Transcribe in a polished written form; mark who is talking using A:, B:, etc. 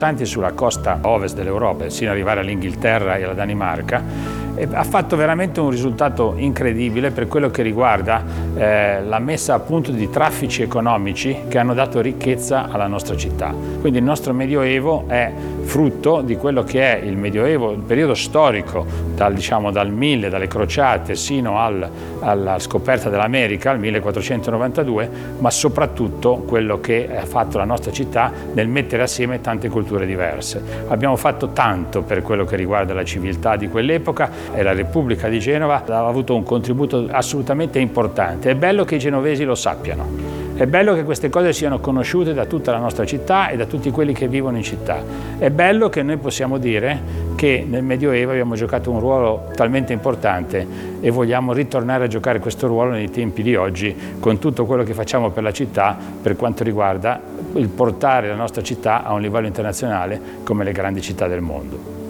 A: sulla costa ovest dell'Europa, sino ad arrivare all'Inghilterra e alla Danimarca, e ha fatto veramente un risultato incredibile per quello che riguarda la messa a punto di traffici economici che hanno dato ricchezza alla nostra città. Quindi il nostro Medioevo è frutto di quello che è il Medioevo, il periodo storico dal 1000, dalle crociate sino alla scoperta dell'America, al 1492, ma soprattutto quello che ha fatto la nostra città nel mettere assieme tante culture diverse. Abbiamo fatto tanto per quello che riguarda la civiltà di quell'epoca e la Repubblica di Genova ha avuto un contributo assolutamente importante. È bello che i genovesi lo sappiano. È bello che queste cose siano conosciute da tutta la nostra città e da tutti quelli che vivono in città. È bello che noi possiamo dire che nel Medioevo abbiamo giocato un ruolo talmente importante e vogliamo ritornare a giocare questo ruolo nei tempi di oggi con tutto quello che facciamo per la città per quanto riguarda il portare la nostra città a un livello internazionale come le grandi città del mondo.